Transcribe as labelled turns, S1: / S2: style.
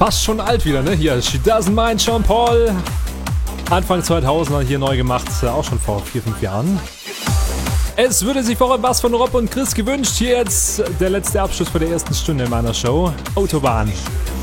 S1: Fast schon alt wieder, ne? Hier, She Doesn't Mind, Sean Paul. Anfang 2000er hier neu gemacht, auch schon vor 4-5 Jahren. Es würde sich vorhin was von Rob und Chris gewünscht. Hier jetzt der letzte Abschluss für der ersten Stunde in meiner Show. Autobahn.